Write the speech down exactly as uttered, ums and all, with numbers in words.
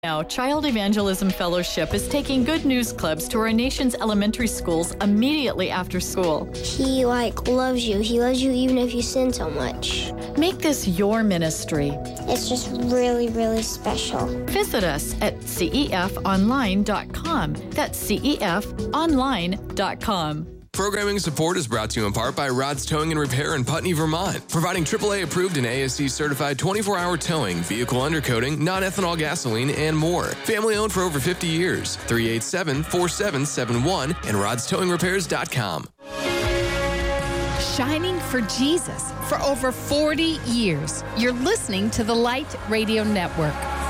Now, Child Evangelism Fellowship is taking Good News Clubs to our nation's elementary schools immediately after school. He, like, loves you. He loves you even if you sin so much. Make this your ministry. It's just really, really special. Visit us at C E F online dot com. That's C E F online dot com. Programming support is brought to you in part by Rod's Towing and Repair in Putney, Vermont, providing triple A approved and A S C certified twenty-four hour towing, vehicle undercoating, non-ethanol gasoline, and more. Family owned for over fifty years. three eight seven, four seven seven one and rods towing repairs dot com. Shining for Jesus for over forty years. You're listening to the Light Radio Network.